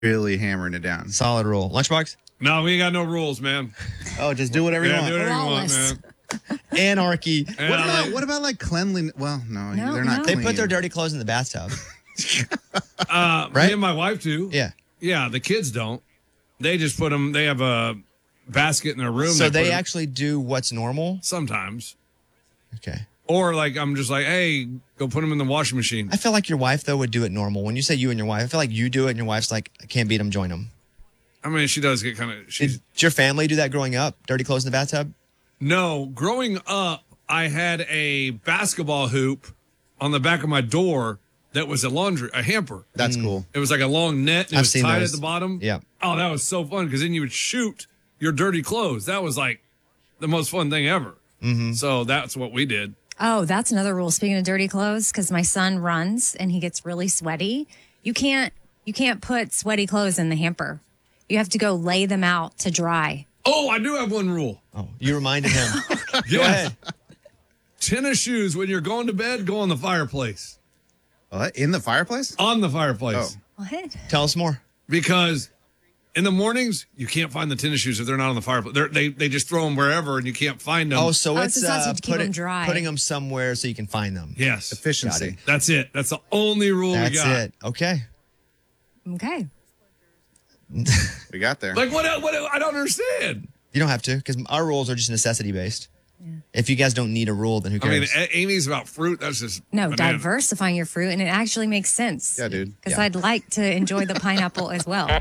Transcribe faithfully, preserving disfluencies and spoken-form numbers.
really hammering it down. Solid rule. Lunchbox? No, we ain't got no rules, man. Oh, just do whatever you Yeah, want. do whatever you want, Lawless. man. Anarchy. Yeah, What about, like- what about like cleanliness? Well, no, No, they're not no. They clean. put their dirty clothes in the bathtub. Uh, Right? Me and my wife do. Yeah. Yeah, the kids don't. They just put them, they have a basket in their room. So put they 'em- actually do what's normal? Sometimes. Okay. Or like, I'm just like, hey, go put them in the washing machine. I feel like your wife, though, would do it normal. When you say you and your wife, I feel like you do it and your wife's like, I can't beat them, join them. I mean, she does get kind of, she's, Did your family do that growing up? Dirty clothes in the bathtub? no, growing up, I had a basketball hoop on the back of my door that was a laundry, a hamper. That's cool. It was like a long net. And it I've was seen tied those. at the bottom. Yeah. Oh, that was so fun because then you would shoot your dirty clothes. That was like the most fun thing ever. Mm-hmm. So that's what we did. Oh, that's another rule. Speaking of dirty clothes, because my son runs and he gets really sweaty. You can't you can't put sweaty clothes in the hamper. You have to go lay them out to dry. Oh, I do have one rule. Oh, you reminded him. Go ahead. Tennis shoes when you're going to bed, go on the fireplace. What? In the fireplace? On the fireplace. Oh. What? Tell us more. Because in the mornings, you can't find the tennis shoes if they're not on the fireplace. They're, they they just throw them wherever and you can't find them. Oh, so Oh, it's so it's not uh, to keep put them it- dry. putting them somewhere so you can find them. yes. Efficiency. That's it. That's the only rule we That's got. it. Okay. Okay. We got there. Like, what, what? I don't understand. You don't have to because our rules are just necessity based. If you guys don't need a rule, then who I mean, cares? A- Amy's about fruit. That's just No, banana. diversifying your fruit, and it actually makes sense. Yeah, dude. Because Yeah. I'd like to enjoy the pineapple as well.